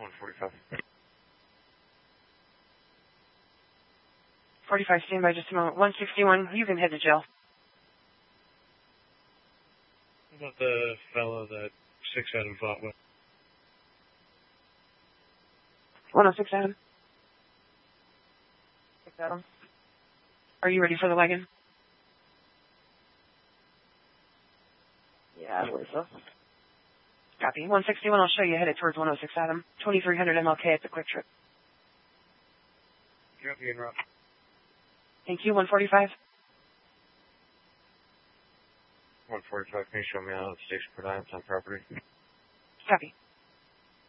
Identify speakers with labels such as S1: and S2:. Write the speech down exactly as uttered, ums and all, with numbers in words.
S1: one forty-five.
S2: forty-five, stand by just a moment. one sixty-one, you can head to jail.
S1: What about the fellow that six Adam fought with?
S2: one oh six, Adam. six Adam. Are you ready for the wagon?
S3: Yeah, I believe so.
S2: Copy. one sixty-one, I'll show you headed towards one oh six, Adam. twenty-three hundred M L K at the Quick Trip.
S1: Copy and route.
S2: Thank you. one forty-five.
S1: one forty-five, can you show me out of the station for on property?
S2: Copy.